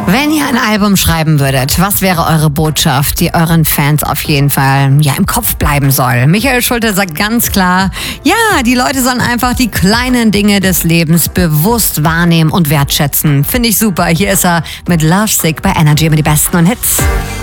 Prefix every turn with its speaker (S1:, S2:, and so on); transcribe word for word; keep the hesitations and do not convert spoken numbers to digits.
S1: Wenn ihr ein Album schreiben würdet, was wäre eure Botschaft, die euren Fans auf jeden Fall ja im Kopf bleiben soll? Michael Schulte sagt ganz klar, ja, die Leute sollen einfach die kleinen Dinge des Lebens bewusst wahrnehmen und wertschätzen. Finde ich super. Hier ist er mit Lovesick bei Energy mit die besten und Hits.